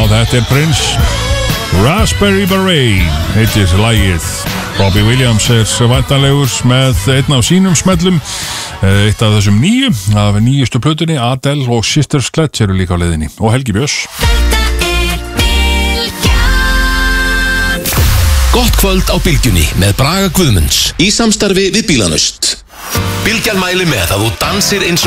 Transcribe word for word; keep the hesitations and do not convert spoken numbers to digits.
þetta er Prince. Raspberry Beret heitir lagið. Robbie Williams er væntanlegur með einn af sínum smellum, eitt af þessum nýju af nýjustu plötunni. Adele og Sister Sledge eru líka á leiðinni og Helgi Björns. Gott kvöld á Bylgjunni með Braga Guðmunds í samstarfi við Bílanust. Bylgjan mælir með að þú dansir eins